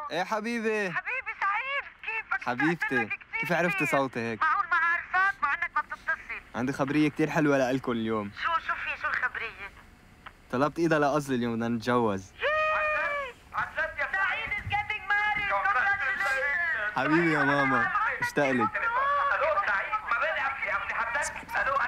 ايه حبيبي. حبيبي سعيد، كيفك؟ حبيبتي، كيف عرفتي صوتي هيك؟ معقول ما عارفاك مع انك ما بتتصل. عندي خبرية كتير حلوة لإلكم اليوم. شو في شو الخبرية؟ طلبت ايدها لأصلي اليوم بدنا نتجوز. عن جد يا سعيد is getting married. Congratulations. حبيبي يا ماما، اشتاق لك. الو سعيد، ما بالي أصلي حبيت. الو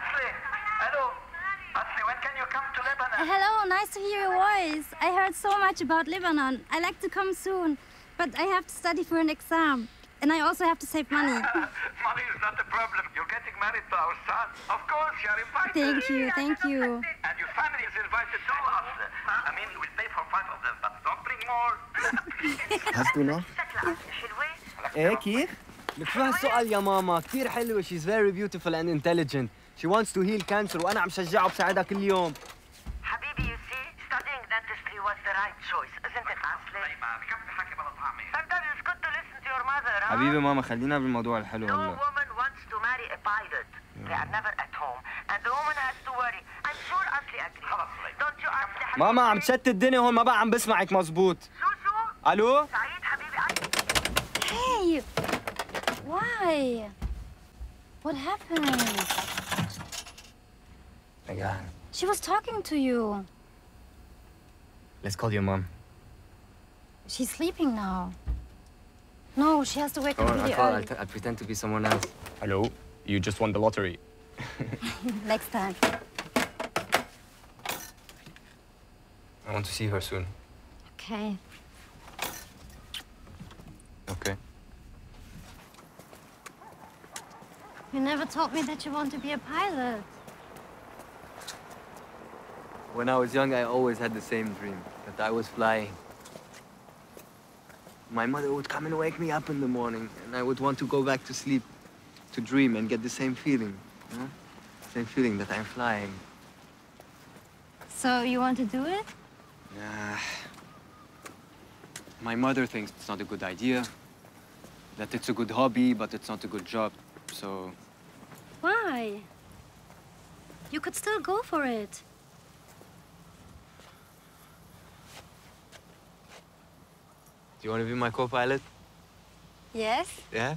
أصلي when can you come to Lebanon? Hello, nice to hear your voice. I heard so much about Lebanon. I like to come soon, but I have to study for an exam. And I also have to save money. Money is not the problem. You're getting married to our son. Of course, you're invited. Thank you. And your family is invited to us. I mean, we'll pay for 5 of them, but don't bring more. حسبنا؟ شكلها حلوة. ايه كيف؟ لك شو هالسؤال يا ماما؟ كثير حلوة. She's very beautiful and intelligent. She wants to heal cancer وأنا عم شجعه بساعدها كل يوم. حبيبي, you see, studying dentistry was the right choice, isn't it, Asli? بكفي حكي بلا طعمة. Sometimes it's good to listen to your mother, huh? حبيبي ماما خلينا بالموضوع الحلو No هلا. woman wants to marry a pilot. They are never at home, and the woman has to worry. I'm sure Asli agrees. Don't you, Asli? حبيبي? ماما عم تشتت الدنيا هون، ما بقى عم بسمعك مظبوط. شو؟ الو؟ سعيد حبيبي. Hey, why? What happened? Again. She was talking to you. Let's call your mom. She's sleeping now. No, she has to wake up really early. I'll pretend to be someone else. Hello, you just won the lottery. Next time. I want to see her soon. Okay. Okay. You never told me that you want to be a pilot. When I was young, I always had the same dream, that I was flying. My mother would come and wake me up in the morning, and I would want to go back to sleep, to dream and get the same feeling, you know? Same feeling that I'm flying. So you want to do it? My mother thinks it's not a good idea, that it's a good hobby, but it's not a good job, so... Why? You could still go for it. Do you want to be my co-pilot? Yes? Yeah?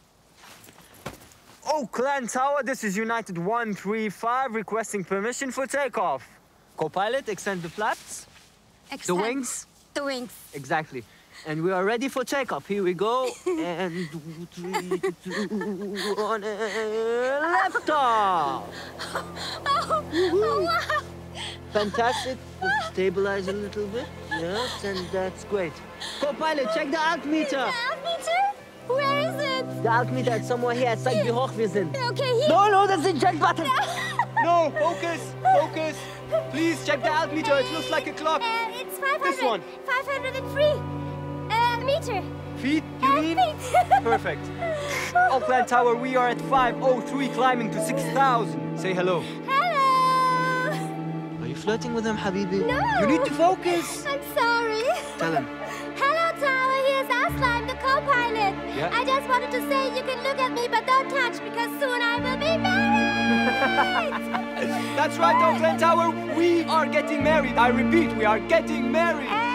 Oh, Clan Tower, this is United 135 requesting permission for takeoff. Co-pilot, extend the flaps. The wings? The wings. Exactly. And we are ready for takeoff. Here we go. And 3, 2, 1, lift off. Oh, wow. Fantastic. Stabilize a little bit. Yes, and that's great. Co-pilot, check the altimeter. The altimeter? Where is it? The altimeter is somewhere here. It's like wie hoch wir sind. Okay, here. No, that's the jet button. No, focus. Please check the altimeter. It looks like a clock. It's 500. This one. 503 meter. Feet, you mean? Feet. Perfect. Oakland Tower, we are at 503, climbing to 6,000. Say hello. Hello. Are you flirting with him, Habibi? No. You need to focus. I'm sorry. Tell him. Hello, Tower. Here's Asla. I'm the co-pilot. Yeah? I just wanted to say you can look at me, but don't touch, because soon I will be married. That's right, Oakland Tower. We are getting married. I repeat, we are getting married.